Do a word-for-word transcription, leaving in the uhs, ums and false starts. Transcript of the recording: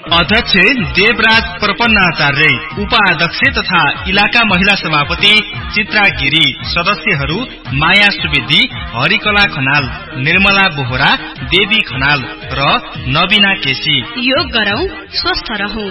अध्यक्ष देवराज प्रपन्नाचार्य, उपाध्यक्ष तथा इलाका महिला सभापति चित्रा गिरी, सदस्यहरू माया सुवेदी, हरिकला खनाल, निर्मला बोहरा, देवी खनाल र नवीना केसी। योग गरौं, स्वस्थ रहौं।